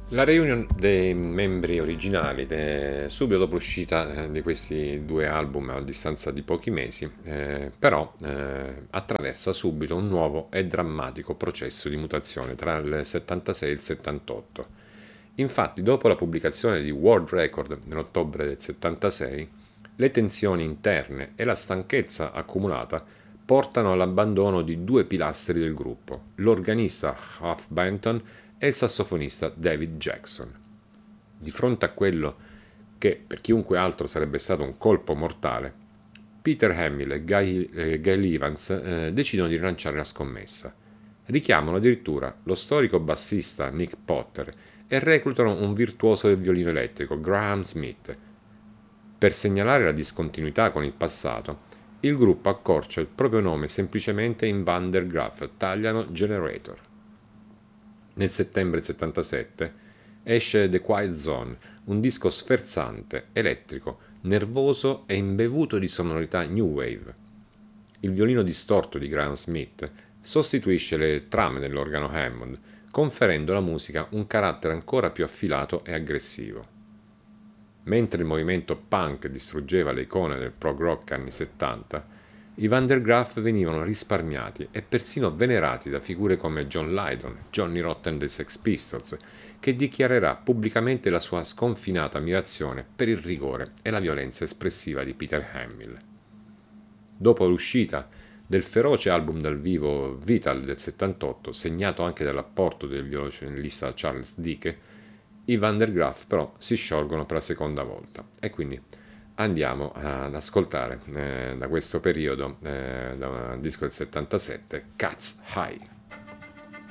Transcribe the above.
La reunion dei membri originali, subito dopo l'uscita di questi due album a distanza di pochi mesi, però attraversa subito un nuovo e drammatico processo di mutazione tra il 76 e il 78. Infatti, dopo la pubblicazione di World Record nell'ottobre del 76, le tensioni interne e la stanchezza accumulata portano all'abbandono di due pilastri del gruppo, l'organista Huff Benton e il sassofonista David Jackson. Di fronte a quello che per chiunque altro sarebbe stato un colpo mortale, Peter Hamill e Gail Evans decidono di rilanciare la scommessa. Richiamano addirittura lo storico bassista Nick Potter e reclutano un virtuoso del violino elettrico, Graham Smith. Per segnalare la discontinuità con il passato, il gruppo accorcia il proprio nome semplicemente in Van der Graaf, tagliano Generator. Nel settembre 77 esce The Quiet Zone, un disco sferzante, elettrico, nervoso e imbevuto di sonorità new wave. Il violino distorto di Graham Smith sostituisce le trame dell'organo Hammond, conferendo alla musica un carattere ancora più affilato e aggressivo. Mentre il movimento punk distruggeva le icone del prog rock anni 70, i Van der Graaf venivano risparmiati e persino venerati da figure come John Lydon, Johnny Rotten dei Sex Pistols, che dichiarerà pubblicamente la sua sconfinata ammirazione per il rigore e la violenza espressiva di Peter Hamill. Dopo l'uscita del feroce album dal vivo Vital del 78, segnato anche dall'apporto del violoncellista Charles Dike, i Van der Graaf però si sciolgono per la seconda volta e quindi andiamo ad ascoltare da questo periodo, da un disco del 77, Cat's High.